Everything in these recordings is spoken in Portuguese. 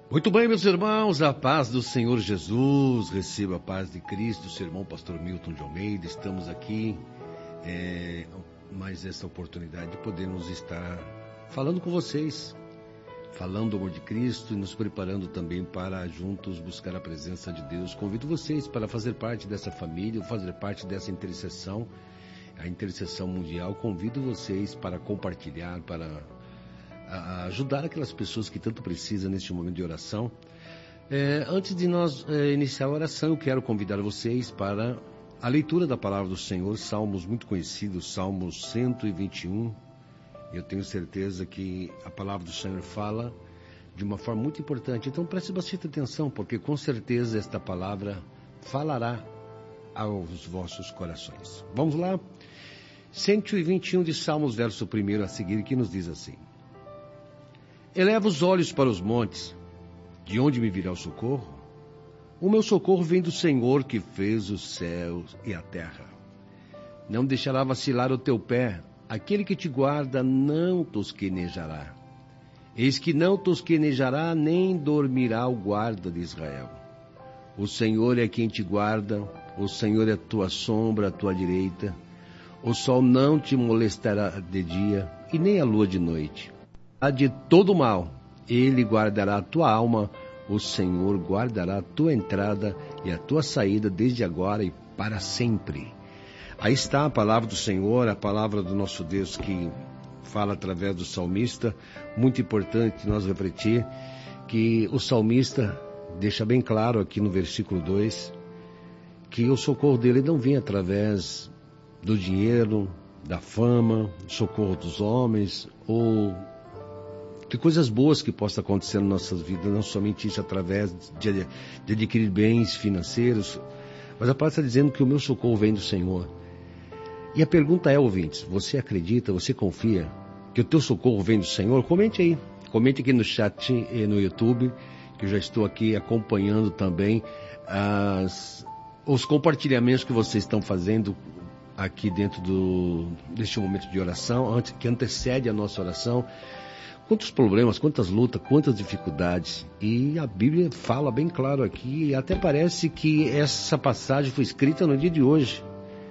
Muito bem, meus irmãos, a paz do Senhor Jesus, receba a paz de Cristo, seu irmão pastor Milton de Almeida. Estamos aqui, mais essa oportunidade de podermos estar falando com vocês, falando do amor de Cristo e nos preparando também para juntos buscar a presença de Deus. Convido vocês para fazer parte dessa família, fazer parte dessa intercessão, a intercessão mundial. Convido vocês para compartilhar, para ajudar aquelas pessoas que tanto precisam neste momento de oração. Antes de nós iniciar a oração, eu quero convidar vocês para a leitura da palavra do Senhor, salmos muito conhecidos, Salmos 121. Eu tenho certeza que a palavra do Senhor fala de uma forma muito importante. Então preste bastante atenção, porque com certeza esta palavra falará aos vossos corações. Vamos lá? 121 de Salmos, verso 1 a seguir, que nos diz assim: Eleva os olhos para os montes, de onde me virá o socorro? O meu socorro vem do Senhor que fez os céus e a terra. Não deixará vacilar o teu pé, aquele que te guarda não tosquenejará. Eis que não tosquenejará, nem dormirá o guarda de Israel. O Senhor é quem te guarda, o Senhor é a tua sombra à tua direita. O sol não te molestará de dia, e nem a lua de noite. De todo mal, ele guardará a tua alma, o Senhor guardará a tua entrada e a tua saída desde agora e para sempre. Aí está a palavra do Senhor, a palavra do nosso Deus que fala através do salmista. Muito importante nós refletir que o salmista deixa bem claro aqui no versículo 2 que o socorro dele não vem através do dinheiro, da fama, socorro dos homens ou de coisas boas que possam acontecer nas nossas vidas, não somente isso através de adquirir bens financeiros, mas a palavra está dizendo que o meu socorro vem do Senhor. E a pergunta é, ouvintes, você acredita, você confia que o teu socorro vem do Senhor? Comente aí, comente aqui no chat e no YouTube, que eu já estou aqui acompanhando também os compartilhamentos que vocês estão fazendo aqui dentro deste momento de oração, que antecede a nossa oração. Quantos problemas, quantas lutas, quantas dificuldades. E a Bíblia fala bem claro aqui, e até parece que essa passagem foi escrita no dia de hoje.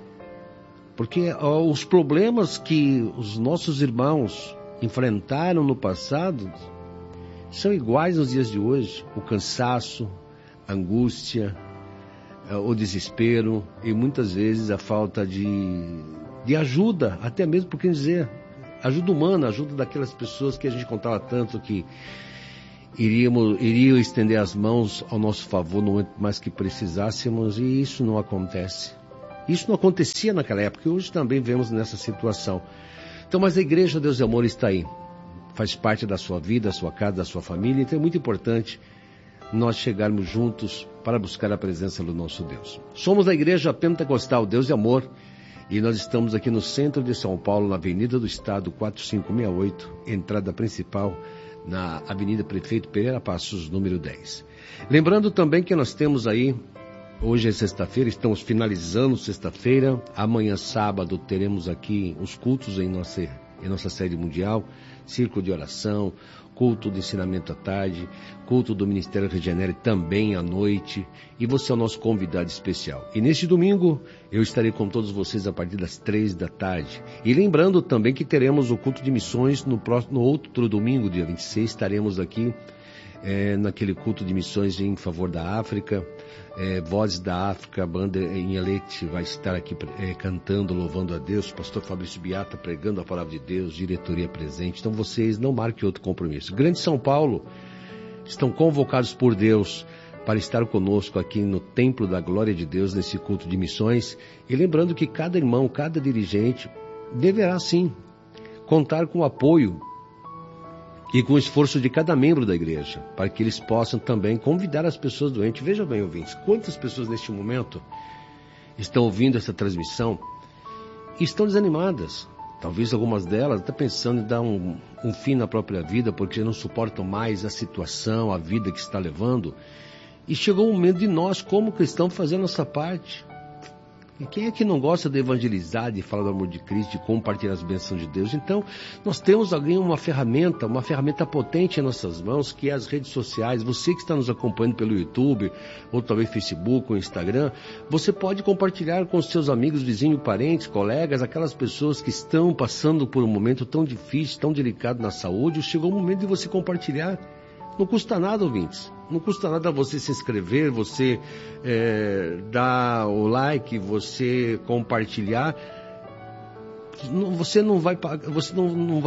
Porque os problemas que os nossos irmãos enfrentaram no passado são iguais nos dias de hoje. O cansaço, a angústia, o desespero e muitas vezes a falta de ajuda, até mesmo por que dizer, ajuda humana, ajuda daquelas pessoas que a gente contava tanto que iriam estender as mãos ao nosso favor no momento mais que precisássemos, e isso não acontece. Isso não acontecia naquela época e hoje também vemos nessa situação. Então, mas a Igreja Deus e Amor está aí, faz parte da sua vida, da sua casa, da sua família, então é muito importante nós chegarmos juntos para buscar a presença do nosso Deus. Somos a Igreja Pentecostal Deus e Amor, e nós estamos aqui no centro de São Paulo, na Avenida do Estado 4568, entrada principal, na Avenida Prefeito Pereira Passos, número 10. Lembrando também que nós temos aí, hoje é sexta-feira, estamos finalizando sexta-feira, amanhã sábado teremos aqui os cultos em nossa sede mundial, círculo de oração, culto de ensinamento à tarde, culto do Ministério Regenere também à noite, e você é o nosso convidado especial. E neste domingo, eu estarei com todos vocês a partir das 3 da tarde. E lembrando também que teremos o culto de missões no outro domingo, dia 26, estaremos aqui naquele culto de missões em favor da África, Vozes da África, a banda em Elete vai estar aqui cantando, louvando a Deus, pastor Fabrício Biata pregando a palavra de Deus, diretoria presente. Então vocês não marquem outro compromisso. Grande São Paulo estão convocados por Deus para estar conosco aqui no Templo da Glória de Deus, nesse culto de missões. E lembrando que cada irmão, cada dirigente deverá sim contar com o apoio e com o esforço de cada membro da igreja, para que eles possam também convidar as pessoas doentes. Veja bem, ouvintes, quantas pessoas neste momento estão ouvindo essa transmissão e estão desanimadas. Talvez algumas delas até pensando em dar um fim na própria vida, porque não suportam mais a situação, a vida que está levando. E chegou o momento de nós, como cristãos, fazer a nossa parte. E quem é que não gosta de evangelizar, de falar do amor de Cristo, de compartilhar as bênçãos de Deus? Então, nós temos uma ferramenta potente em nossas mãos, que é as redes sociais. Você que está nos acompanhando pelo YouTube, ou talvez Facebook, ou Instagram, você pode compartilhar com os seus amigos, vizinhos, parentes, colegas, aquelas pessoas que estão passando por um momento tão difícil, tão delicado na saúde. Chegou o momento de você compartilhar. Não custa nada, ouvintes. Não custa nada você se inscrever, você dar o like, você compartilhar. Você não vai pagar, você não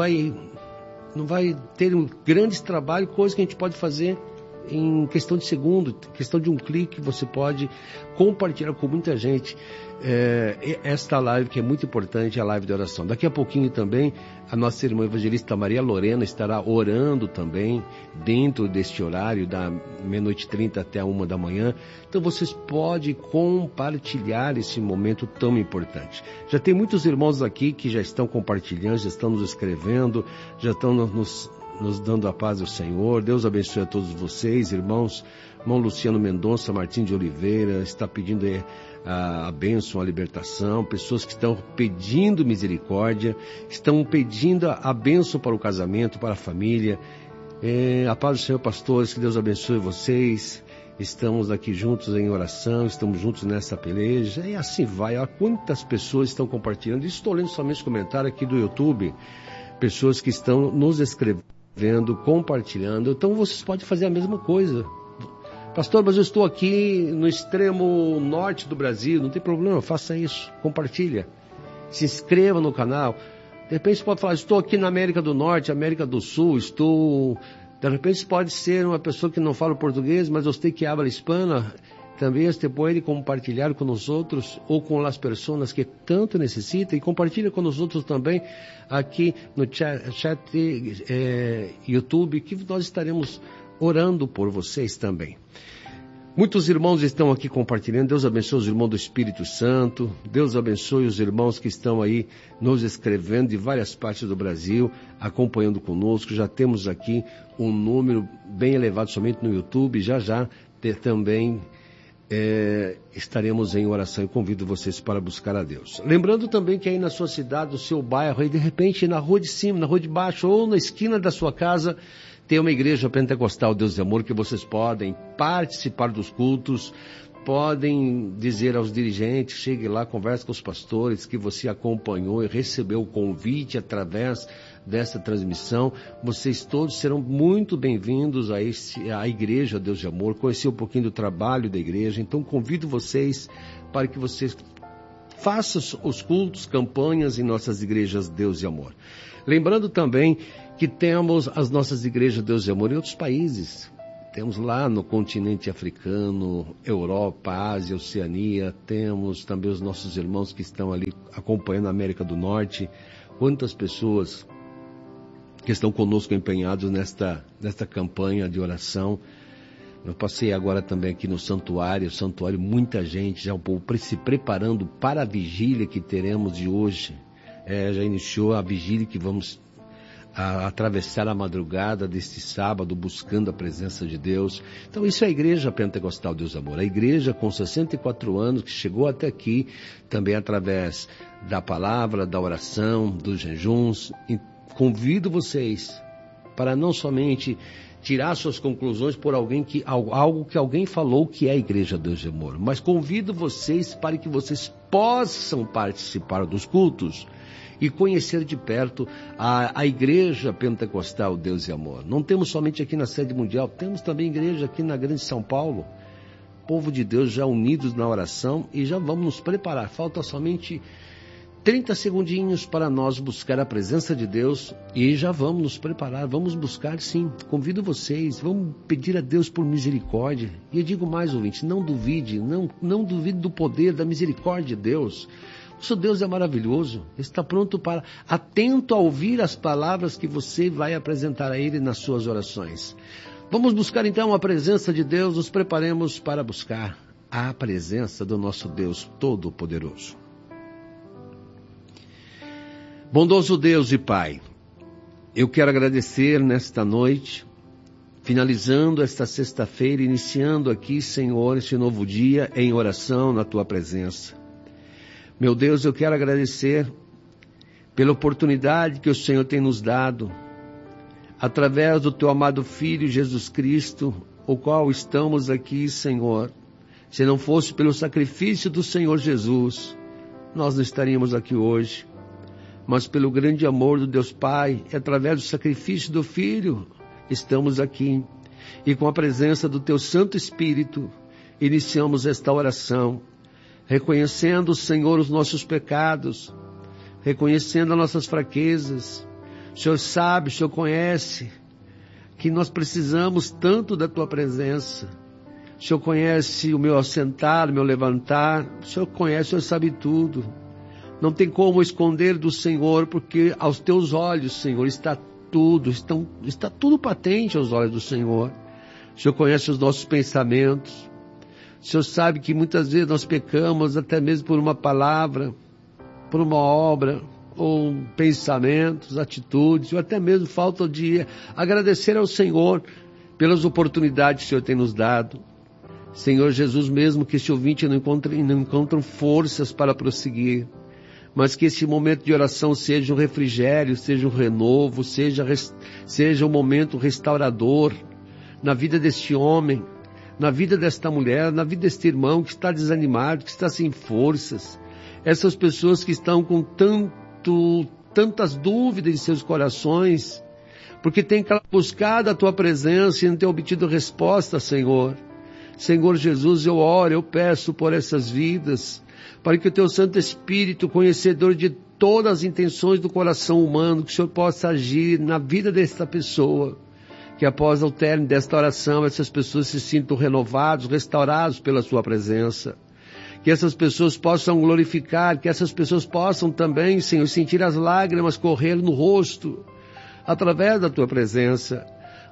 vai ter um grande trabalho, coisa que a gente pode fazer em questão de segundo, questão de um clique, você pode compartilhar com muita gente esta live, que é muito importante, a live de oração. Daqui a pouquinho também a nossa irmã evangelista Maria Lorena estará orando também dentro deste horário da 00:30 até a 1 da manhã. Então vocês podem compartilhar esse momento tão importante. Já tem muitos irmãos aqui que já estão compartilhando, já estão nos escrevendo, já estão nos dando a paz do Senhor. Deus abençoe a todos vocês, irmãos. Irmão Luciano Mendonça Martins de Oliveira está pedindo a bênção, a libertação. Pessoas que estão pedindo misericórdia, estão pedindo a bênção para o casamento, para a família. A paz do Senhor, pastores, que Deus abençoe vocês. Estamos aqui juntos em oração, estamos juntos nessa peleja, e assim vai. Olha quantas pessoas estão compartilhando. Estou lendo somente os comentários aqui do YouTube, pessoas que estão nos escrevendo, compartilhando. Então vocês podem fazer a mesma coisa. Pastor, mas eu estou aqui no extremo norte do Brasil, não tem problema, faça isso, compartilha, se inscreva no canal. De repente você pode falar, estou aqui na América do Norte, América do Sul, de repente você pode ser uma pessoa que não fala português, mas você que habla hispana, também você pode compartilhar com os outros ou com as pessoas que tanto necessitam, e compartilha com os outros também aqui no chat YouTube, que nós estaremos orando por vocês também. Muitos irmãos estão aqui compartilhando. Deus abençoe os irmãos do Espírito Santo. Deus abençoe os irmãos que estão aí nos escrevendo de várias partes do Brasil, acompanhando conosco. Já temos aqui um número bem elevado somente no YouTube. Já também estaremos em oração, e convido vocês para buscar a Deus. Lembrando também que aí na sua cidade, no seu bairro, aí de repente na rua de cima, na rua de baixo ou na esquina da sua casa, tem uma igreja pentecostal Deus de Amor, que vocês podem participar dos cultos, podem dizer aos dirigentes, chegue lá, converse com os pastores, que você acompanhou e recebeu o convite através dessa transmissão. Vocês todos serão muito bem-vindos à igreja Deus de Amor, conhecer um pouquinho do trabalho da igreja. Então convido vocês para que vocês façam os cultos, campanhas em nossas igrejas Deus de Amor. Lembrando também que temos as nossas igrejas Deus de Amor em outros países. Temos lá no continente africano, Europa, Ásia, Oceania. Temos também os nossos irmãos que estão ali acompanhando a América do Norte. Quantas pessoas que estão conosco empenhados nesta campanha de oração. Eu passei agora também aqui no santuário, muita gente, já o povo se preparando para a vigília que teremos de hoje. Já iniciou a vigília que vamos atravessar a madrugada deste sábado, buscando a presença de Deus. Então isso é a Igreja Pentecostal Deus Amor, a igreja com 64 anos, que chegou até aqui, também através da palavra, da oração, dos jejuns. E convido vocês para não somente tirar suas conclusões por algo que alguém falou que é a Igreja Deus de Amor, mas convido vocês para que vocês possam participar dos cultos e conhecer de perto a Igreja Pentecostal Deus e Amor. Não temos somente aqui na sede mundial, temos também igreja aqui na Grande São Paulo. Povo de Deus já unidos na oração, e já vamos nos preparar. Falta somente 30 segundinhos para nós buscar a presença de Deus, e já vamos nos preparar, vamos buscar sim. Convido vocês, vamos pedir a Deus por misericórdia. E eu digo mais, ouvinte, não duvide, não duvide do poder, da misericórdia de Deus. Nosso Deus é maravilhoso, está pronto atento a ouvir as palavras que você vai apresentar a Ele nas suas orações. Vamos buscar então a presença de Deus, nos preparemos para buscar a presença do nosso Deus Todo-Poderoso. Bondoso Deus e Pai, eu quero agradecer nesta noite, finalizando esta sexta-feira, iniciando aqui, Senhor, este novo dia em oração na Tua presença. Meu Deus, eu quero agradecer pela oportunidade que o Senhor tem nos dado, através do Teu amado Filho Jesus Cristo, o qual estamos aqui, Senhor. Se não fosse pelo sacrifício do Senhor Jesus, nós não estaríamos aqui hoje. Mas pelo grande amor do Deus Pai, e através do sacrifício do Filho, estamos aqui. E com a presença do Teu Santo Espírito, iniciamos esta oração, reconhecendo, Senhor, os nossos pecados, reconhecendo as nossas fraquezas. O Senhor sabe, o Senhor conhece que nós precisamos tanto da Tua presença. O Senhor conhece o meu assentar, o meu levantar. O Senhor conhece, o Senhor sabe tudo. Não tem como esconder do Senhor, porque aos Teus olhos, Senhor, está tudo patente aos olhos do Senhor. O Senhor conhece os nossos pensamentos. O Senhor sabe que muitas vezes nós pecamos até mesmo por uma palavra, por uma obra, ou pensamentos, atitudes, ou até mesmo falta de agradecer ao Senhor pelas oportunidades que o Senhor tem nos dado. Senhor Jesus, mesmo que esse ouvinte não encontre forças para prosseguir, mas que esse momento de oração seja um refrigério, seja um renovo, seja um momento restaurador na vida deste homem, na vida desta mulher, na vida deste irmão que está desanimado, que está sem forças. Essas pessoas que estão com tantas dúvidas em seus corações, porque têm buscado a Tua presença e não têm obtido resposta, Senhor. Senhor Jesus, eu oro, eu peço por essas vidas, para que o Teu Santo Espírito, conhecedor de todas as intenções do coração humano, que o Senhor possa agir na vida desta pessoa, que após o término desta oração, essas pessoas se sintam renovados, restaurados pela Sua presença. Que essas pessoas possam glorificar, que essas pessoas possam também, Senhor, sentir as lágrimas correr no rosto, através da Tua presença.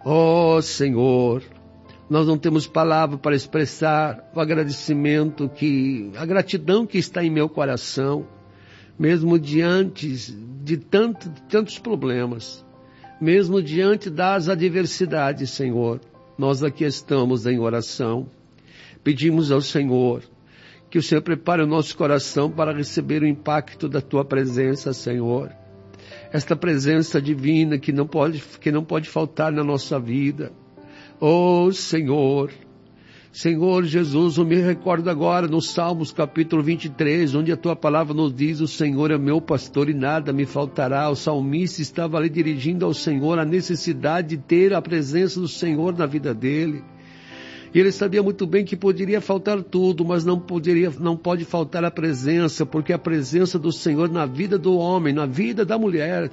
Oh, Senhor, nós não temos palavra para expressar o agradecimento, a gratidão que está em meu coração, mesmo diante de tantos problemas, mesmo diante das adversidades, Senhor. Nós aqui estamos em oração, pedimos ao Senhor que o Senhor prepare o nosso coração para receber o impacto da Tua presença, Senhor. Esta presença divina que não pode faltar na nossa vida. Oh, Senhor, Senhor Jesus, eu me recordo agora no Salmos capítulo 23, onde a Tua palavra nos diz: o Senhor é meu pastor e nada me faltará. O salmista estava ali dirigindo ao Senhor a necessidade de ter a presença do Senhor na vida dele. E ele sabia muito bem que poderia faltar tudo, mas não pode faltar a presença, porque a presença do Senhor na vida do homem, na vida da mulher,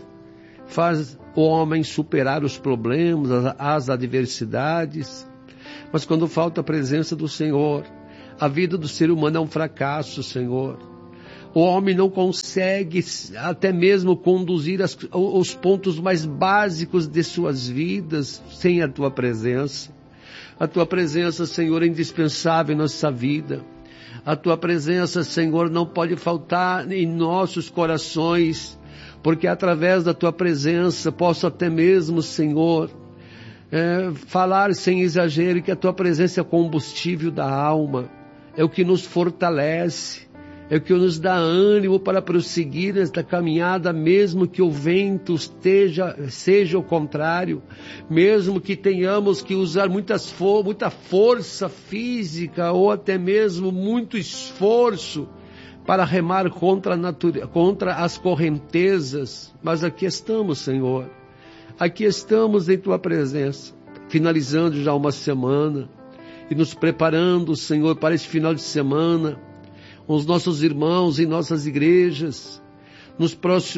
faz o homem superar os problemas, as adversidades. Mas quando falta a presença do Senhor, a vida do ser humano é um fracasso, Senhor. O homem não consegue até mesmo conduzir os pontos mais básicos de suas vidas sem a Tua presença. A Tua presença, Senhor, é indispensável em nossa vida. A Tua presença, Senhor, não pode faltar em nossos corações, porque através da Tua presença posso até mesmo, Senhor, falar sem exagero que a Tua presença é o combustível da alma, é o que nos fortalece, é o que nos dá ânimo para prosseguir nesta caminhada, mesmo que o vento seja o contrário, mesmo que tenhamos que usar muita força física ou até mesmo muito esforço para remar contra as correntezas. Mas aqui estamos, Senhor, aqui estamos em Tua presença, finalizando já uma semana e nos preparando, Senhor, para esse final de semana, os nossos irmãos em nossas igrejas, nos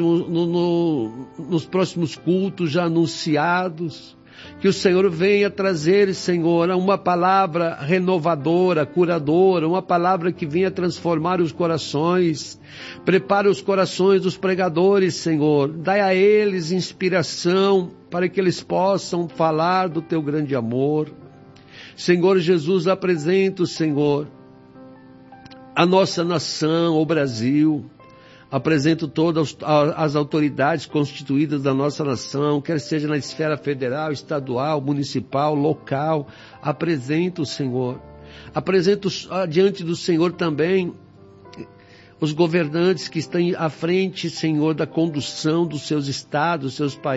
próximos cultos já anunciados, que o Senhor venha trazer, Senhor, uma palavra renovadora, curadora, uma palavra que venha transformar os corações. Prepara os corações dos pregadores, Senhor, dai a eles inspiração para que eles possam falar do Teu grande amor. Senhor Jesus, apresento, Senhor, a nossa nação, o Brasil. Apresento todas as autoridades constituídas da nossa nação, quer seja na esfera federal, estadual, municipal, local. Apresento, Senhor. Apresento diante do Senhor também os governantes que estão à frente, Senhor, da condução dos seus estados,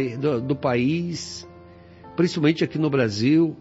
do país, principalmente aqui no Brasil,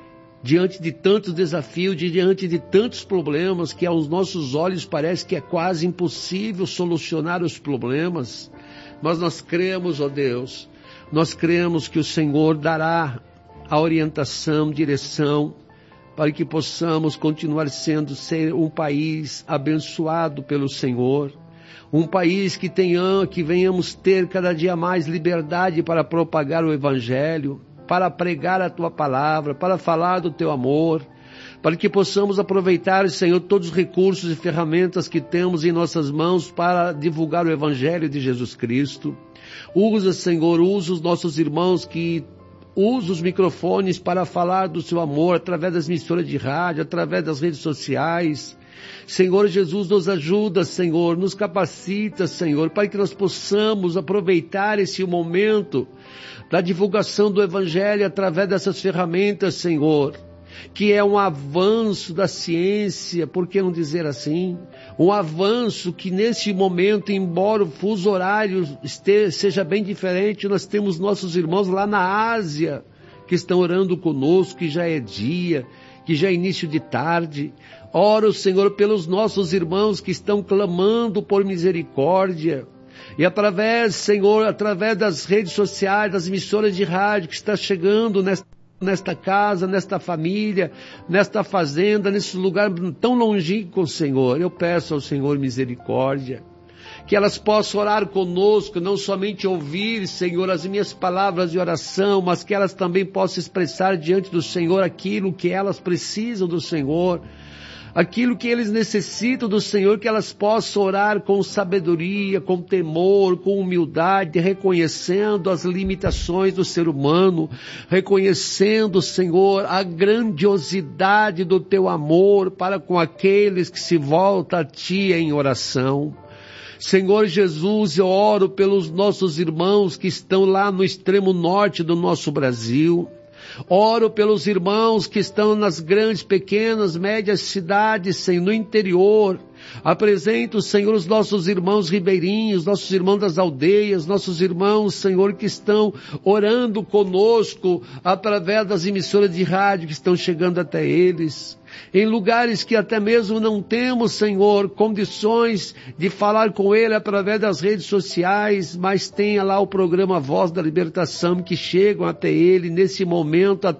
diante de tantos desafios, diante de tantos problemas, que aos nossos olhos parece que é quase impossível solucionar os problemas, mas nós cremos, ó Deus, nós cremos que o Senhor dará a orientação, direção, para que possamos continuar ser um país abençoado pelo Senhor, um país que venhamos ter cada dia mais liberdade para propagar o Evangelho, para pregar a Tua palavra, para falar do Teu amor, para que possamos aproveitar, Senhor, todos os recursos e ferramentas que temos em nossas mãos para divulgar o Evangelho de Jesus Cristo. Usa, Senhor, os nossos irmãos que usa os microfones para falar do seu amor através das emissoras de rádio, através das redes sociais. Senhor Jesus, nos ajuda, Senhor, nos capacita, Senhor, para que nós possamos aproveitar esse momento da divulgação do Evangelho através dessas ferramentas, Senhor, que é um avanço da ciência, por que não dizer assim? Um avanço que nesse momento, embora o fuso horário seja bem diferente, nós temos nossos irmãos lá na Ásia, que estão orando conosco, que já é dia, que já é início de tarde. Ora, Senhor, pelos nossos irmãos que estão clamando por misericórdia. E através, Senhor, através das redes sociais, das emissoras de rádio que está chegando nesta casa, nesta família, nesta fazenda, nesse lugar tão longínquo, Senhor, eu peço ao Senhor misericórdia, que elas possam orar conosco, não somente ouvir, Senhor, as minhas palavras de oração, mas que elas também possam expressar diante do Senhor aquilo que elas precisam do Senhor, aquilo que eles necessitam do Senhor, que elas possam orar com sabedoria, com temor, com humildade, reconhecendo as limitações do ser humano, reconhecendo, Senhor, a grandiosidade do Teu amor para com aqueles que se voltam a Ti em oração. Senhor Jesus, eu oro pelos nossos irmãos que estão lá no extremo norte do nosso Brasil. Oro pelos irmãos que estão nas grandes, pequenas, médias cidades, Senhor, no interior. Apresento, Senhor, os nossos irmãos ribeirinhos, nossos irmãos das aldeias, nossos irmãos, Senhor, que estão orando conosco através das emissoras de rádio que estão chegando até eles. Em lugares que até mesmo não temos, Senhor, condições de falar com Ele através das redes sociais, mas tenha lá o programa Voz da Libertação que chegam até Ele. Nesse momento,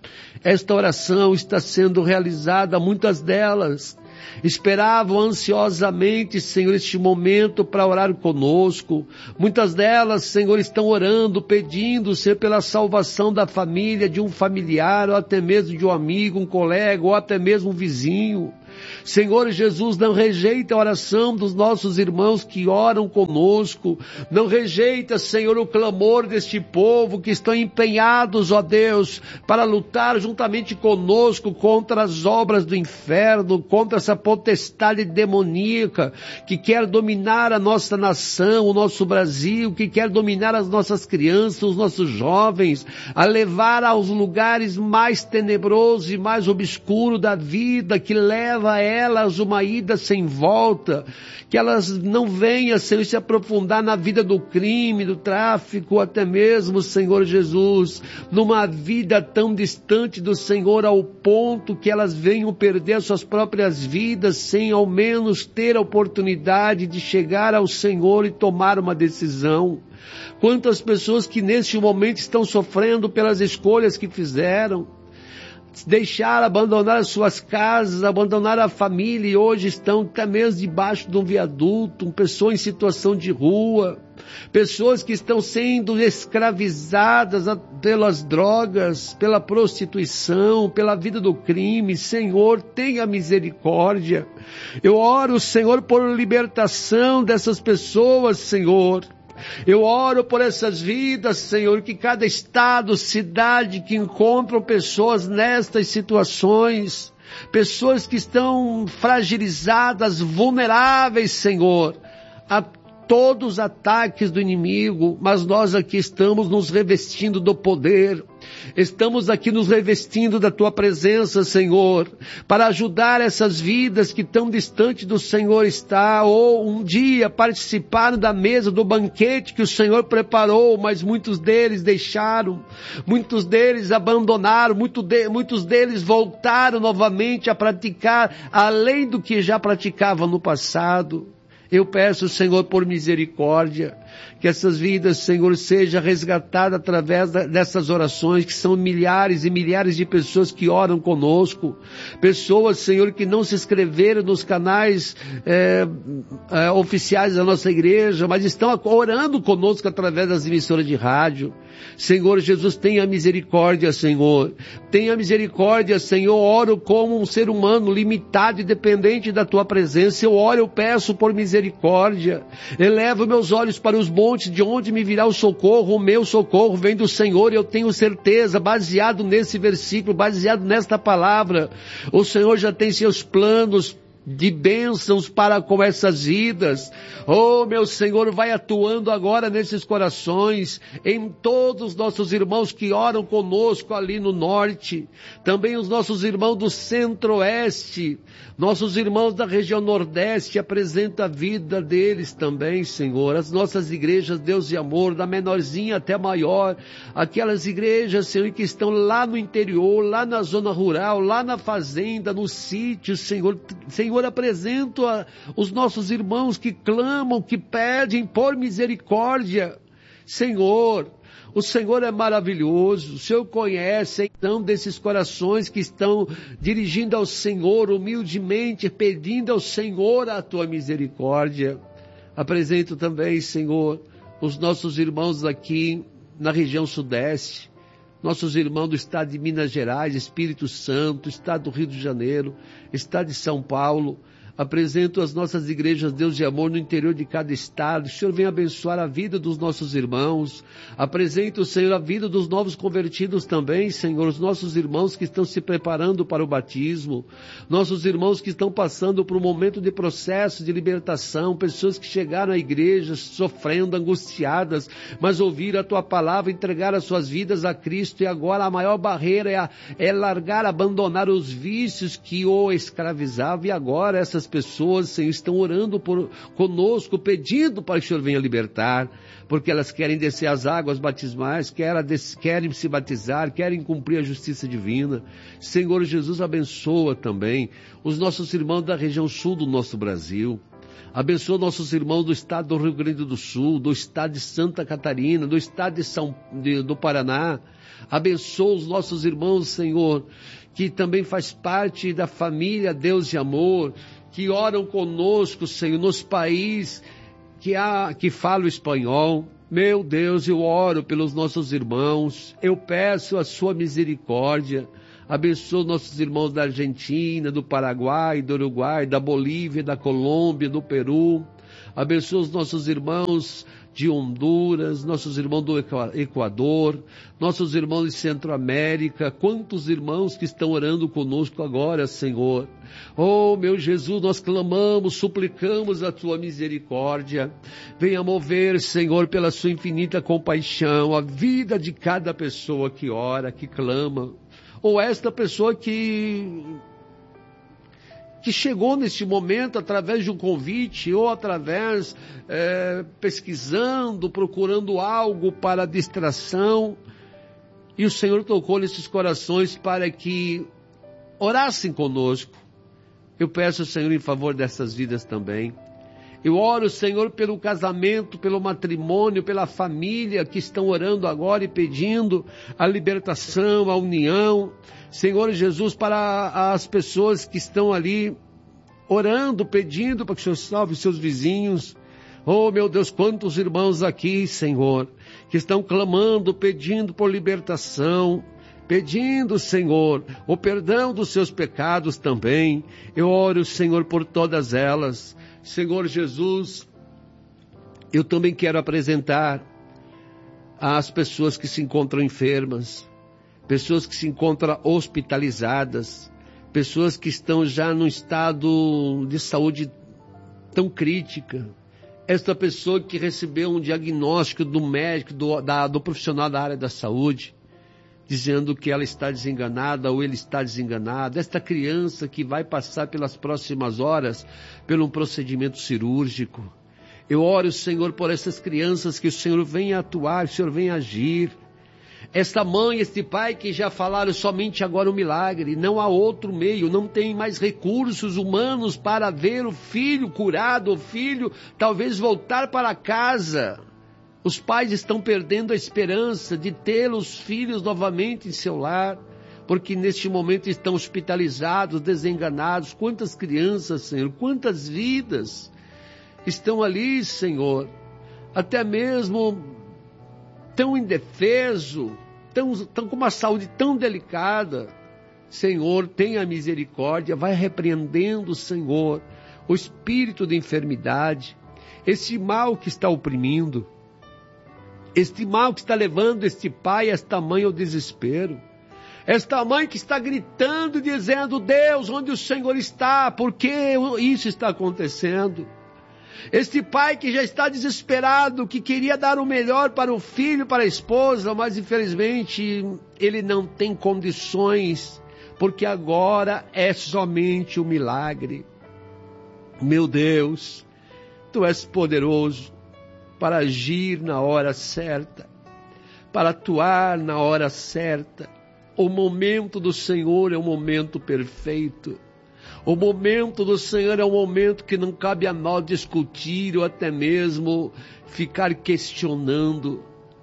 esta oração está sendo realizada, muitas delas esperavam ansiosamente, Senhor, este momento para orar conosco. Muitas delas, Senhor, estão orando, pedindo, Senhor, pela salvação da família, de um familiar, ou até mesmo de um amigo, um colega, ou até mesmo um vizinho. Senhor Jesus, não rejeita a oração dos nossos irmãos que oram conosco, não rejeita, Senhor, o clamor deste povo que estão empenhados, ó Deus, para lutar juntamente conosco contra as obras do inferno, contra essa potestade demoníaca que quer dominar a nossa nação, o nosso Brasil, que quer dominar as nossas crianças, os nossos jovens, a levar aos lugares mais tenebrosos e mais obscuros da vida, que leva a elas uma ida sem volta, que elas não venham, Senhor, se aprofundar na vida do crime, do tráfico, até mesmo, Senhor Jesus, numa vida tão distante do Senhor, ao ponto que elas venham perder suas próprias vidas, sem ao menos ter a oportunidade de chegar ao Senhor e tomar uma decisão. Quantas pessoas que neste momento estão sofrendo pelas escolhas que fizeram, deixaram, abandonar as suas casas, abandonar a família e hoje estão até mesmo debaixo de um viaduto, pessoas em situação de rua, pessoas que estão sendo escravizadas pelas drogas, pela prostituição, pela vida do crime. Senhor, tenha misericórdia. Eu oro, Senhor, por libertação dessas pessoas, Senhor. Eu oro por essas vidas, Senhor, que cada estado, cidade que encontram pessoas nestas situações, pessoas que estão fragilizadas, vulneráveis, Senhor, a todos os ataques do inimigo, mas nós aqui estamos nos revestindo do poder, estamos aqui nos revestindo da Tua presença, Senhor, para ajudar essas vidas que tão distante do Senhor está, ou um dia participaram da mesa do banquete que o Senhor preparou, mas muitos deles deixaram, muitos deles abandonaram, muitos deles voltaram novamente a praticar além do que já praticavam no passado. Eu peço, Senhor, por misericórdia, que essas vidas, Senhor, sejam resgatadas através dessas orações, que são milhares e milhares de pessoas que oram conosco, pessoas, Senhor, que não se inscreveram nos canais oficiais da nossa igreja, mas estão orando conosco através das emissoras de rádio. Senhor Jesus, tenha misericórdia, Senhor. Tenha misericórdia, Senhor. Oro como um ser humano limitado e dependente da Tua presença. Eu oro, eu peço por misericórdia. Elevo meus olhos para os montes, de onde me virá o socorro. O meu socorro vem do Senhor. Eu tenho certeza, baseado nesse versículo, baseado nesta palavra, o Senhor já tem seus planos de bênçãos para com essas vidas. Oh, meu Senhor, vai atuando agora nesses corações, em todos os nossos irmãos que oram conosco ali no norte, também os nossos irmãos do centro-oeste, nossos irmãos da região nordeste, apresenta a vida deles também, Senhor. As nossas igrejas, Deus de amor, da menorzinha até maior, aquelas igrejas, Senhor, que estão lá no interior, lá na zona rural, lá na fazenda, no sítio, Senhor, apresento os nossos irmãos que clamam, que pedem por misericórdia. Senhor, o Senhor é maravilhoso, o Senhor conhece então desses corações que estão dirigindo ao Senhor humildemente, pedindo ao Senhor a Tua misericórdia. Apresento também, Senhor, os nossos irmãos aqui na região sudeste, nossos irmãos do estado de Minas Gerais, Espírito Santo, estado do Rio de Janeiro, estado de São Paulo. Apresento as nossas igrejas, Deus de amor, no interior de cada estado. O Senhor vem abençoar a vida dos nossos irmãos. Apresento, Senhor, a vida dos novos convertidos também, Senhor, os nossos irmãos que estão se preparando para o batismo, nossos irmãos que estão passando por um momento de processo de libertação, pessoas que chegaram à igreja sofrendo, angustiadas, mas ouviram a Tua palavra, entregaram as suas vidas a Cristo, e agora a maior barreira é largar, abandonar os vícios que o escravizavam, e agora essas pessoas, Senhor, estão orando conosco, pedindo para que o Senhor venha libertar, porque elas querem descer as águas batismais, querem se batizar, querem cumprir a justiça divina. Senhor Jesus, abençoa também os nossos irmãos da região sul do nosso Brasil. Abençoa nossos irmãos do estado do Rio Grande do Sul, do estado de Santa Catarina, do estado do Paraná. Abençoa os nossos irmãos, Senhor, que também faz parte da família Deus de amor, que oram conosco, Senhor, nos países que falam espanhol. Meu Deus, eu oro pelos nossos irmãos, eu peço a Sua misericórdia. Abençoa nossos irmãos da Argentina, do Paraguai, do Uruguai, da Bolívia, da Colômbia, do Peru. Abençoa os nossos irmãos de Honduras, nossos irmãos do Equador, nossos irmãos de Centro-América. Quantos irmãos que estão orando conosco agora, Senhor. Oh, meu Jesus, nós clamamos, suplicamos a Tua misericórdia. Venha mover, Senhor, pela Sua infinita compaixão, a vida de cada pessoa que ora, que clama. Ou esta pessoa que chegou neste momento através de um convite, ou através, pesquisando, procurando algo para distração, e o Senhor tocou nesses corações para que orassem conosco. Eu peço, Senhor, em favor dessas vidas também. Eu oro, Senhor, pelo casamento, pelo matrimônio, pela família que estão orando agora e pedindo a libertação, a união. Senhor Jesus, para as pessoas que estão ali orando, pedindo para que o Senhor salve seus vizinhos. Oh, meu Deus, quantos irmãos aqui, Senhor, que estão clamando, pedindo por libertação, pedindo, Senhor, o perdão dos seus pecados também. Eu oro, Senhor, por todas elas. Senhor Jesus, eu também quero apresentar as pessoas que se encontram enfermas, pessoas que se encontram hospitalizadas, pessoas que estão já num estado de saúde tão crítica. esta pessoa que recebeu um diagnóstico do médico, do profissional da área da saúde, dizendo que ela está desenganada ou ele está desenganado, esta criança que vai passar pelas próximas horas por um procedimento cirúrgico. Eu oro, Senhor, por essas crianças, que o Senhor venha atuar, que o Senhor venha agir. Esta mãe, este pai que já falaram somente agora o milagre, não há outro meio, não tem mais recursos humanos para ver o filho curado, o filho talvez voltar para casa. Os pais estão perdendo a esperança de ter os filhos novamente em seu lar, porque neste momento estão hospitalizados, desenganados. Quantas crianças, Senhor, quantas vidas estão ali, Senhor, até mesmo tão indefeso, tão com uma saúde tão delicada. Senhor, tenha misericórdia, vai repreendendo, Senhor, o espírito de enfermidade, esse mal que está oprimindo, este mal que está levando este pai, esta mãe ao desespero. Esta mãe que está gritando, dizendo: Deus, onde o Senhor está? Por que isso está acontecendo? Este pai que já está desesperado, que queria dar o melhor para o filho, para a esposa, mas infelizmente ele não tem condições, porque agora é somente o milagre. Meu Deus, Tu és poderoso para agir na hora certa, para atuar na hora certa. O momento do Senhor é um momento perfeito. O momento do Senhor é um momento que não cabe a nós discutir ou até mesmo ficar questionando.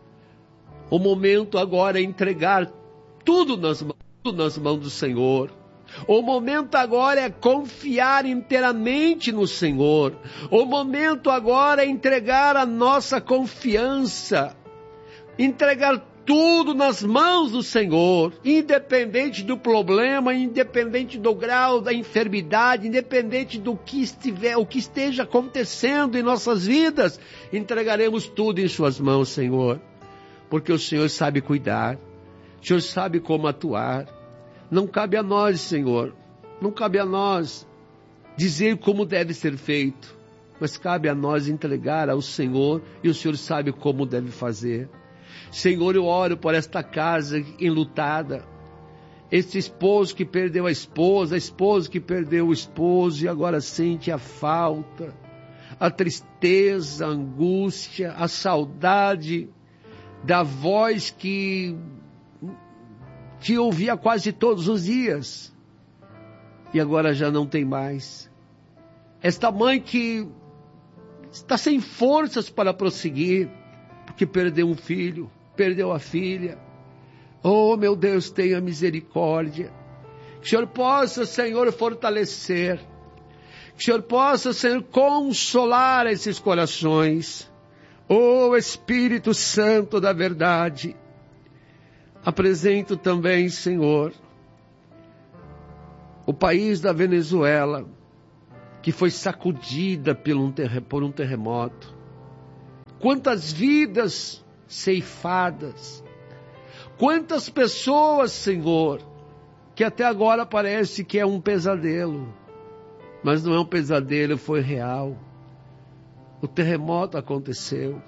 O momento agora é entregar tudo nas mãos do Senhor. O momento agora é confiar inteiramente no Senhor. O momento agora é entregar a nossa confiança, entregar tudo nas mãos do Senhor, independente do problema, independente do grau da enfermidade, independente do que esteja acontecendo em nossas vidas, entregaremos tudo em Suas mãos, Senhor, porque o Senhor sabe cuidar, o Senhor sabe como atuar. Não cabe a nós, Senhor, não cabe a nós dizer como deve ser feito, mas cabe a nós entregar ao Senhor, e o Senhor sabe como deve fazer. Senhor, eu oro por esta casa enlutada, este esposo que perdeu a esposa que perdeu o esposo e agora sente a falta, a tristeza, a angústia, a saudade da voz que te ouvia quase todos os dias e agora já não tem mais. Esta mãe que está sem forças para prosseguir, porque perdeu um filho, perdeu a filha. Oh, meu Deus, tenha misericórdia. Que o Senhor possa, Senhor, fortalecer. Que o Senhor possa, Senhor, consolar esses corações. Oh, Espírito Santo da verdade. Apresento também, Senhor, o país da Venezuela, que foi sacudida por um terremoto. Quantas vidas ceifadas, quantas pessoas, Senhor, que até agora parece que é um pesadelo, mas não é um pesadelo, foi real. O terremoto aconteceu.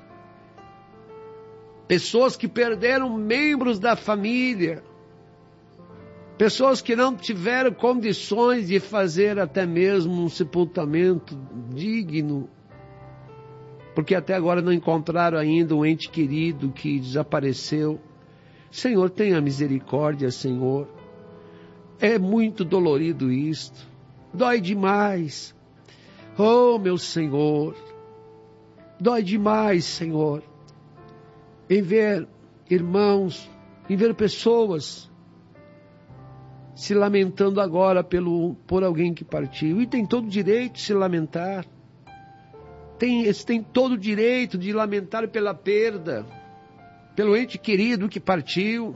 Pessoas que perderam membros da família, pessoas que não tiveram condições de fazer até mesmo um sepultamento digno, porque até agora não encontraram ainda um ente querido que desapareceu. Senhor, tenha misericórdia, Senhor. É muito dolorido isto. Dói demais. Oh, meu Senhor. Dói demais, Senhor, em ver irmãos, em ver pessoas se lamentando agora por alguém que partiu. E tem todo o direito de se lamentar. Eles têm todo o direito de lamentar pela perda, pelo ente querido que partiu,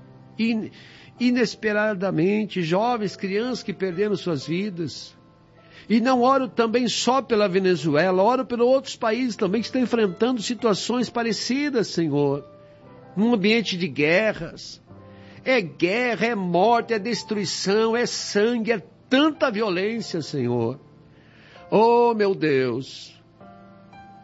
inesperadamente, jovens, crianças que perderam suas vidas. E não oro também só pela Venezuela, oro pelos outros países também que estão enfrentando situações parecidas, Senhor, num ambiente de guerras. É guerra, é morte, é destruição, é sangue, é tanta violência, Senhor. Oh, meu Deus!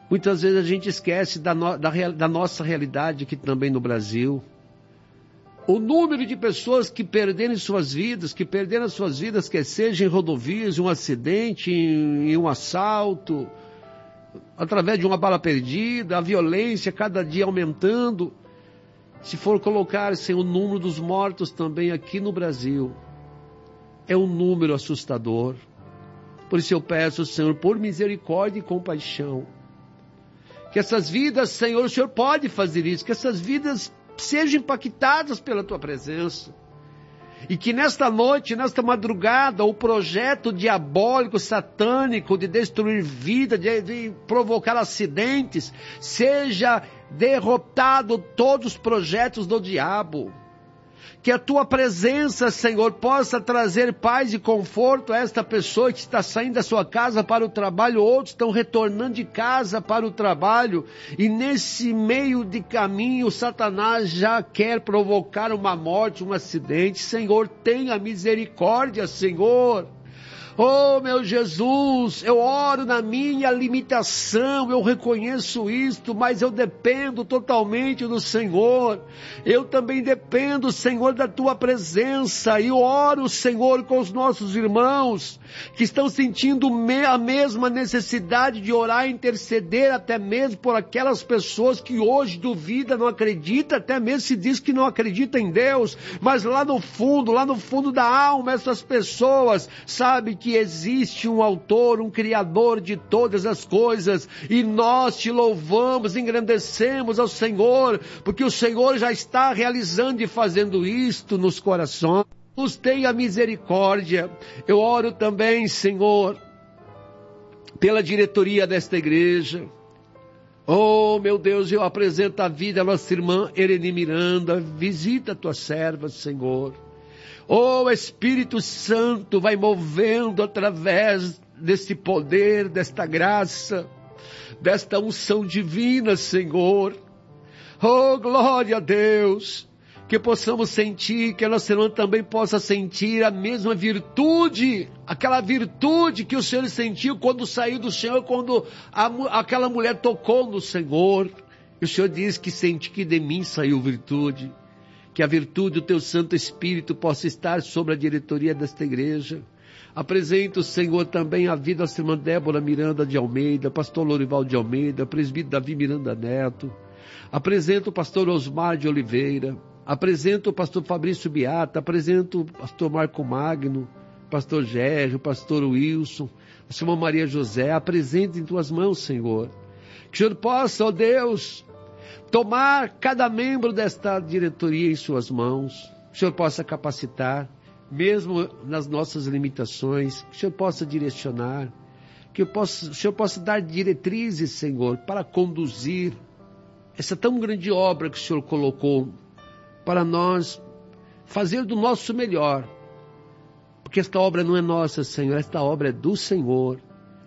Muitas vezes a gente esquece da nossa realidade aqui também no Brasil. O número de pessoas que perderam suas vidas, quer seja em rodovias, um acidente, em um assalto, através de uma bala perdida, a violência cada dia aumentando. Se for colocar o número dos mortos também aqui no Brasil, é um número assustador. Por isso eu peço, Senhor, por misericórdia e compaixão, que essas vidas, Senhor, o Senhor pode fazer isso, que essas vidas sejam impactadas pela Tua presença. E que nesta noite, nesta madrugada, o projeto diabólico, satânico, de destruir vida, de provocar acidentes, seja derrotado todos os projetos do diabo. Que a Tua presença, Senhor, possa trazer paz e conforto a esta pessoa que está saindo da sua casa para o trabalho, outros estão retornando de casa para o trabalho, e nesse meio de caminho, Satanás já quer provocar uma morte, um acidente. Senhor, tenha misericórdia, Senhor. Oh, meu Jesus, eu oro na minha limitação, eu reconheço isto, mas eu dependo totalmente do Senhor. Eu também dependo, Senhor, da Tua presença, e oro, Senhor, com os nossos irmãos que estão sentindo a mesma necessidade de orar e interceder, até mesmo por aquelas pessoas que hoje duvidam, não acreditam, até mesmo se diz que não acredita em Deus, mas lá no fundo da alma, essas pessoas sabem que existe um autor, um criador de todas as coisas, e nós te louvamos, engrandecemos ao Senhor, porque o Senhor já está realizando e fazendo isto nos corações. Nos tenha misericórdia. Eu oro também, Senhor, pela diretoria desta igreja. Oh, meu Deus, eu apresento a vida à nossa irmã Ereni Miranda. Visita a tua serva, Senhor. Oh, Espírito Santo, vai movendo através desse poder, desta graça, desta unção divina, Senhor. Oh, glória a Deus. Que possamos sentir, que a nossa irmã também possa sentir a mesma virtude, aquela virtude que o Senhor sentiu quando saiu do Senhor, quando aquela mulher tocou no Senhor. E o Senhor diz que sente que de mim saiu virtude. Que a virtude do Teu Santo Espírito possa estar sobre a diretoria desta igreja. Apresento, Senhor, também a vida da irmã Débora Miranda de Almeida, pastor Lorival de Almeida, presbítero Davi Miranda Neto. Apresento o pastor Osmar de Oliveira. Apresento o pastor Fabrício Beata, apresento o pastor Marco Magno, pastor Gérgio, pastor Wilson, a senhora Maria José. Apresento em Tuas mãos, Senhor. Que o Senhor possa, ó Deus, tomar cada membro desta diretoria em Suas mãos. Que o Senhor possa capacitar, mesmo nas nossas limitações. Que o Senhor possa direcionar. Que o Senhor possa dar diretrizes, Senhor, para conduzir essa tão grande obra que o Senhor colocou para nós fazer do nosso melhor, porque esta obra não é nossa, Senhor, esta obra é do Senhor,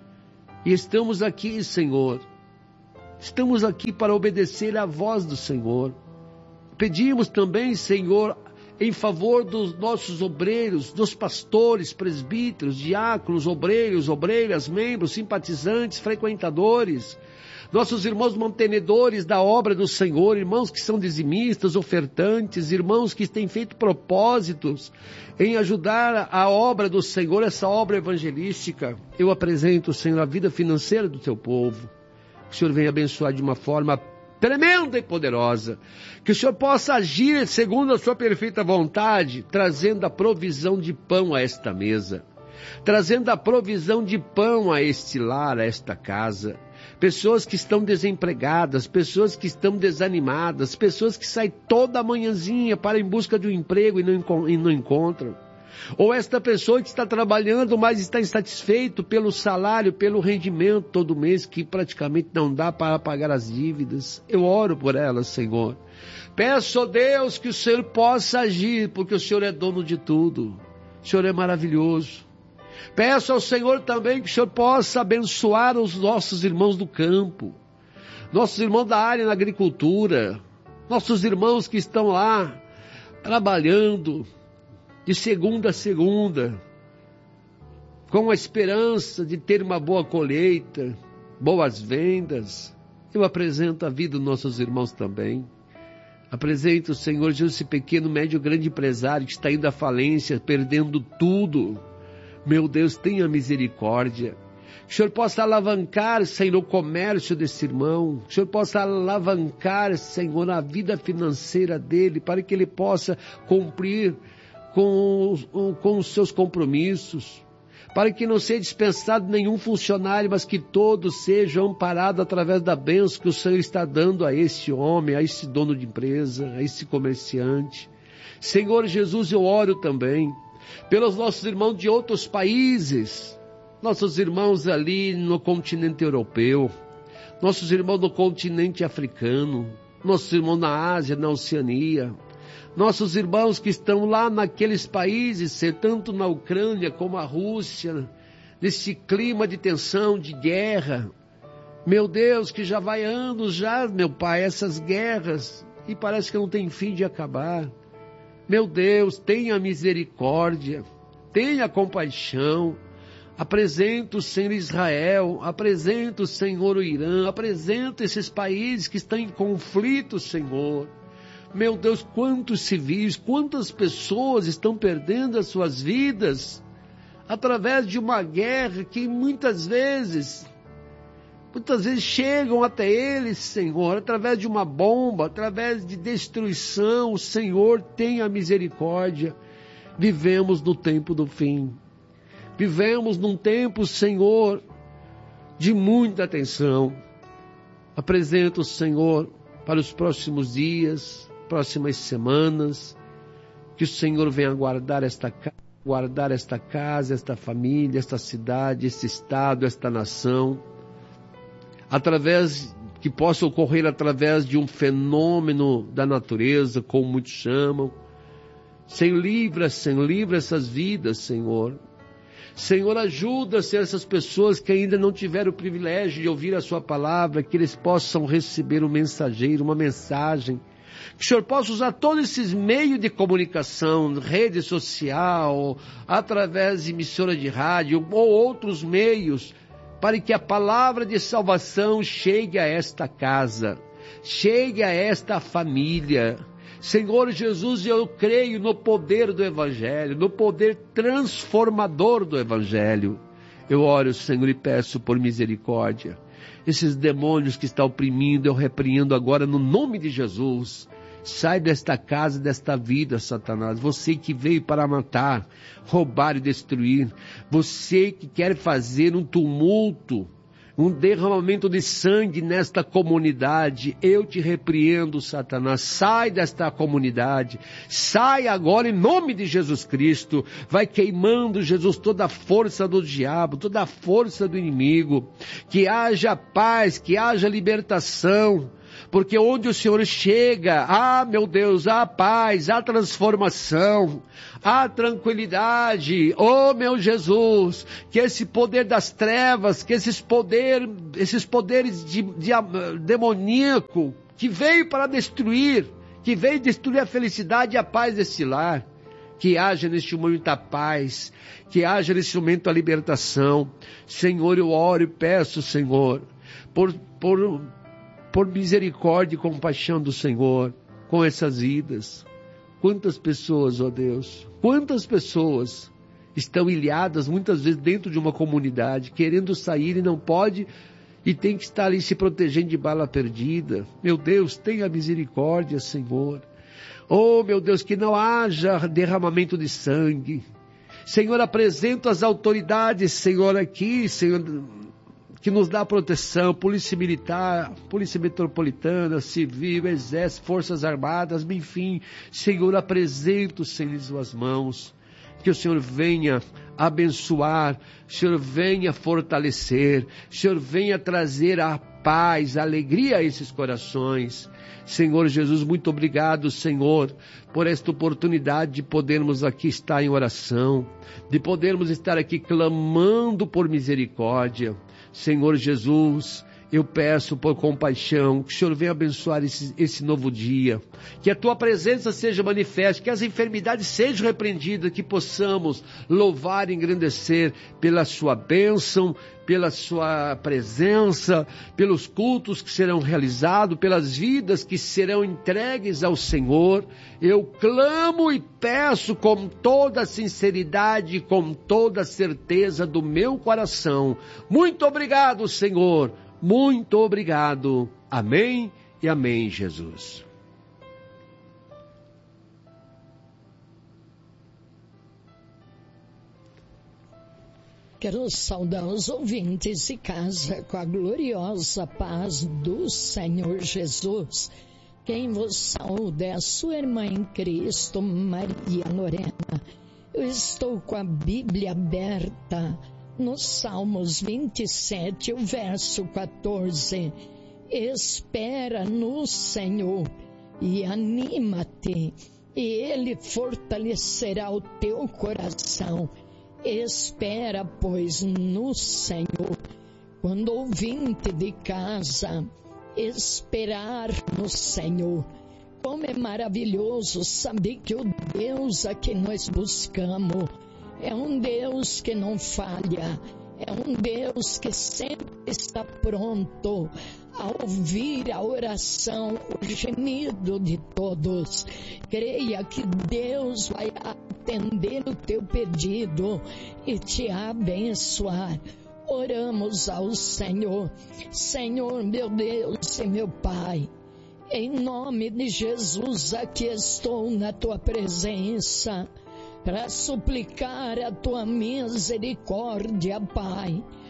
e estamos aqui, Senhor, estamos aqui para obedecer à voz do Senhor. Pedimos também, Senhor, em favor dos nossos obreiros, dos pastores, presbíteros, diáconos, obreiros, obreiras, membros, simpatizantes, frequentadores, nossos irmãos mantenedores da obra do Senhor, irmãos que são dizimistas, ofertantes, irmãos que têm feito propósitos em ajudar a obra do Senhor, essa obra evangelística. Eu apresento, Senhor, a vida financeira do Teu povo. Que o Senhor venha abençoar de uma forma tremenda e poderosa. Que o Senhor possa agir segundo a Sua perfeita vontade, trazendo a provisão de pão a esta mesa, trazendo a provisão de pão a este lar, a esta casa. Pessoas que estão desempregadas, pessoas que estão desanimadas, pessoas que saem toda manhãzinha para em busca de um emprego e não encontram. Ou esta pessoa que está trabalhando, mas está insatisfeito pelo salário, pelo rendimento todo mês, que praticamente não dá para pagar as dívidas. Eu oro por elas, Senhor. Peço a Deus que o Senhor possa agir, porque o Senhor é dono de tudo. O Senhor é maravilhoso. Peço ao Senhor também que o Senhor possa abençoar os nossos irmãos do campo, nossos irmãos da área na agricultura, nossos irmãos que estão lá trabalhando de segunda a segunda, com a esperança de ter uma boa colheita, boas vendas. Eu apresento a vida dos nossos irmãos também. Apresento, Senhor Jesus, esse pequeno, médio, grande empresário que está indo à falência, perdendo tudo. Meu Deus, tenha misericórdia. Que o Senhor possa alavancar, Senhor, o comércio desse irmão. Que o Senhor possa alavancar, Senhor, a vida financeira dele, para que ele possa cumprir com os seus compromissos. Para que não seja dispensado nenhum funcionário, mas que todos sejam amparados através da bênção que o Senhor está dando a esse homem, a esse dono de empresa, a esse comerciante. Senhor Jesus, eu oro também pelos nossos irmãos de outros países, nossos irmãos ali no continente europeu, nossos irmãos no continente africano, nossos irmãos na Ásia, na Oceania, nossos irmãos que estão lá naqueles países, tanto na Ucrânia como a Rússia, nesse clima de tensão, de guerra. Meu Deus, que já vai anos já, meu Pai, essas guerras, e parece que não tem fim de acabar. Meu Deus, tenha misericórdia, tenha compaixão. Apresento o Senhor Israel, apresento o Senhor o Irã, apresento esses países que estão em conflito, Senhor. Meu Deus, quantos civis, quantas pessoas estão perdendo as suas vidas através de uma guerra que muitas vezes chegam até eles, Senhor, através de uma bomba, através de destruição. O Senhor tenha misericórdia. Vivemos no tempo do fim. Vivemos num tempo, Senhor, de muita atenção. Apresento o Senhor para os próximos dias, próximas semanas, que o Senhor venha guardar esta casa, esta família, esta cidade, este estado, esta nação, que possa ocorrer através de um fenômeno da natureza, como muitos chamam. Senhor, livra essas vidas, Senhor. Senhor, ajuda, Senhor, essas pessoas que ainda não tiveram o privilégio de ouvir a sua palavra, que eles possam receber um mensageiro, uma mensagem. Que o Senhor possa usar todos esses meios de comunicação, rede social, através de emissora de rádio ou outros meios, para que a palavra de salvação chegue a esta casa, chegue a esta família. Senhor Jesus, eu creio no poder do Evangelho, no poder transformador do Evangelho. Eu oro, Senhor, e peço por misericórdia. Esses demônios que estão oprimindo, eu repreendo agora no nome de Jesus. Sai desta casa, desta vida, Satanás. Você que veio para matar, roubar e destruir. Você que quer fazer um tumulto, um derramamento de sangue nesta comunidade. Eu te repreendo, Satanás. Sai desta comunidade. Sai agora em nome de Jesus Cristo. Vai queimando, Jesus, toda a força do diabo, toda a força do inimigo. Que haja paz, que haja libertação. Porque onde o Senhor chega, meu Deus, há paz, há transformação, há tranquilidade. Meu Jesus, que esse poder das trevas, que esses poderes demoníaco, que veio para destruir, que veio destruir a felicidade e a paz desse lar, que haja neste momento a paz, que haja neste momento a libertação. Senhor, eu oro e peço, Senhor, por misericórdia e compaixão do Senhor com essas vidas. Quantas pessoas, ó Deus, quantas pessoas estão ilhadas muitas vezes dentro de uma comunidade, querendo sair e não pode, e tem que estar ali se protegendo de bala perdida. Meu Deus, tenha misericórdia, Senhor. Meu Deus, que não haja derramamento de sangue. Senhor, apresento as autoridades, Senhor, aqui, Senhor, que nos dá proteção, polícia militar, polícia metropolitana, civil, exército, forças armadas, enfim. Senhor, apresento, Senhor, em suas mãos. Que o Senhor venha abençoar, o Senhor venha fortalecer, o Senhor venha trazer a paz, a alegria a esses corações. Senhor Jesus, muito obrigado, Senhor, por esta oportunidade de podermos aqui estar em oração, de podermos estar aqui clamando por misericórdia. Senhor Jesus, eu peço por compaixão, que o Senhor venha abençoar esse novo dia, que a Tua presença seja manifesta, que as enfermidades sejam repreendidas, que possamos louvar e engrandecer pela Sua bênção, pela Sua presença, pelos cultos que serão realizados, pelas vidas que serão entregues ao Senhor. Eu clamo e peço com toda a sinceridade, com toda a certeza do meu coração. Muito obrigado, Senhor. Muito obrigado. Amém e amém, Jesus. Quero saudar os ouvintes de casa com a gloriosa paz do Senhor Jesus. Quem vos saúda é a sua irmã em Cristo, Maria Lorena. Eu estou com a Bíblia aberta no Salmos 27, o verso 14. Espera no Senhor e anima-te, e Ele fortalecerá o teu coração. Espera, pois, no Senhor. Quando ouvinte de casa, esperar no Senhor. Como é maravilhoso saber que o Deus a que nós buscamos é um Deus que não falha, é um Deus que sempre está pronto a ouvir a oração, o gemido de todos. Creia que Deus vai atender o teu pedido e te abençoar. Oramos ao Senhor. Senhor, meu Deus e meu Pai, em nome de Jesus, aqui estou na tua presença para suplicar a tua misericórdia, Pai.